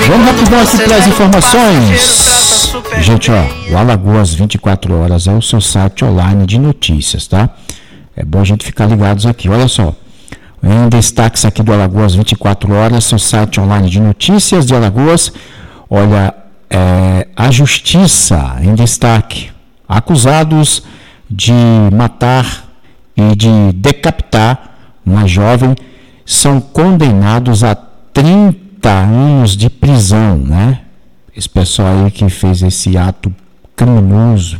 Vamos rapidão aqui para as informações. Gente, ó, o Alagoas 24 horas é o seu site online de notícias, tá? É bom a gente ficar ligados aqui. Olha só, em destaques aqui do Alagoas 24 horas, seu site online de notícias de Alagoas. Olha, a justiça em destaque. Acusados de matar e de decapitar uma jovem são condenados a 30 anos de prisão, né? Esse pessoal aí que fez esse ato criminoso.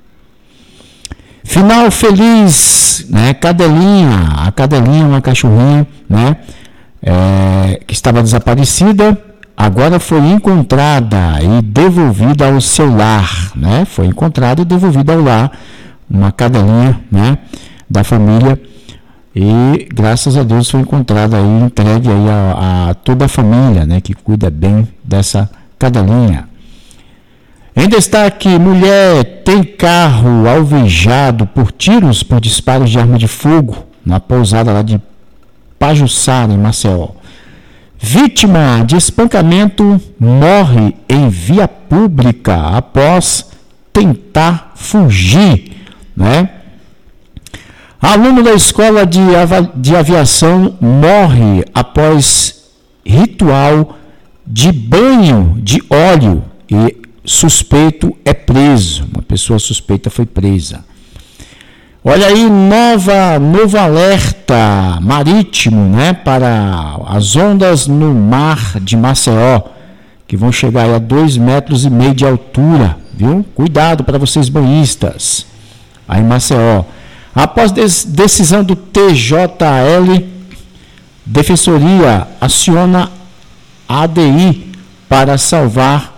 Final feliz, né? Cadelinha, a Cadelinha, uma cachorrinha, né? Que estava desaparecida, agora foi encontrada e devolvida ao seu lar, né? Foi encontrada e devolvida ao lar, uma cadelinha, né? Da família. E graças a Deus foi encontrada aí, entregue aí a toda a família, né, que cuida bem dessa cadelinha. Em destaque, mulher tem carro alvejado por tiros por disparos de arma de fogo na pousada lá de Pajuçara, em Maceió. Vítima de espancamento morre em via pública após tentar fugir, né? Aluno da escola de aviação morre após ritual de banho de óleo e suspeito é preso. Uma pessoa suspeita foi presa. Olha aí, novo alerta marítimo, né, para as ondas no mar de Maceió, que vão chegar aí a 2,5 metros de altura, viu? Cuidado para vocês banhistas, aí em Maceió. Após decisão do TJL, Defensoria aciona a ADI para salvar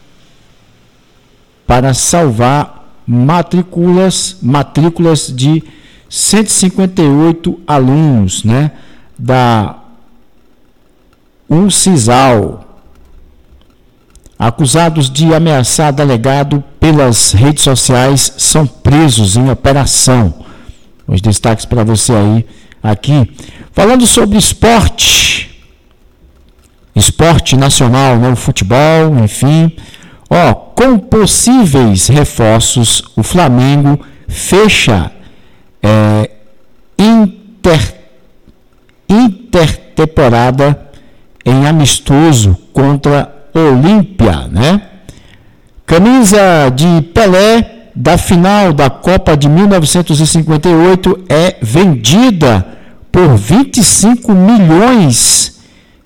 matrículas de 158 alunos, né, da UNCISAL. Acusados de ameaçar delegado pelas redes sociais são presos em operação. Os destaques para você aí, aqui. Falando sobre esporte nacional, né, o futebol, enfim. Ó, com possíveis reforços, o Flamengo fecha intertemporada em amistoso contra Olímpia, né? Camisa de Pelé da final da Copa de 1958 é vendida por 25 milhões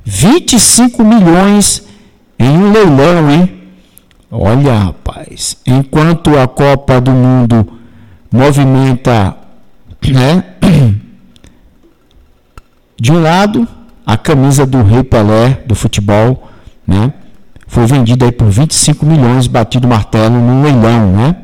em um leilão, hein? Olha, rapaz, enquanto a Copa do Mundo movimenta, né? De um lado, a camisa do Rei Pelé do futebol, né? Foi vendida aí por 25 milhões, batido o martelo no leilão, né?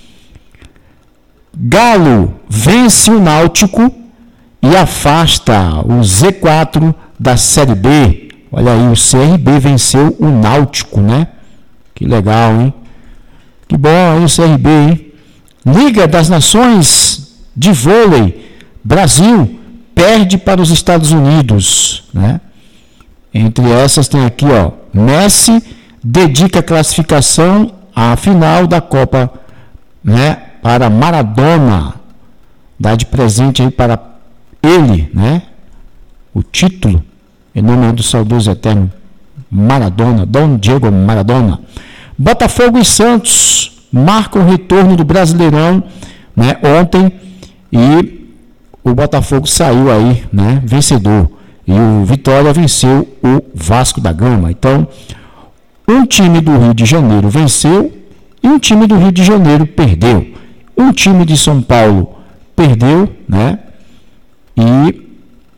Galo vence o Náutico e afasta o Z4 da Série B. Olha aí, o CRB venceu o Náutico, né? Que legal, hein? Que bom aí o CRB, hein? Liga das Nações de Vôlei, Brasil perde para os Estados Unidos, né? Entre essas tem aqui, ó, Messi dedica a classificação à final da Copa, né? Para Maradona, dá de presente aí para ele, né? O título, em nome do saudoso eterno Maradona, Dom Diego Maradona. Botafogo e Santos marcam o retorno do Brasileirão, né? Ontem, e o Botafogo saiu aí, né? Vencedor. E o Vitória venceu o Vasco da Gama. Então, um time do Rio de Janeiro venceu e um time do Rio de Janeiro perdeu. Um time de São Paulo perdeu, né? E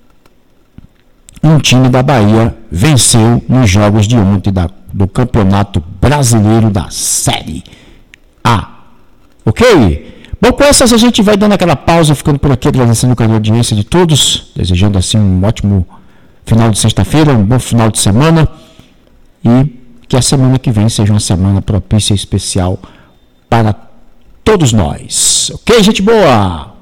um time da Bahia venceu nos jogos de ontem do Campeonato Brasileiro da Série A. Ok? Bom, com essas a gente vai dando aquela pausa, ficando por aqui, agradecendo a audiência de todos, desejando assim um ótimo final de sexta-feira, um bom final de semana e que a semana que vem seja uma semana propícia e especial para todos nós. Ok, gente boa?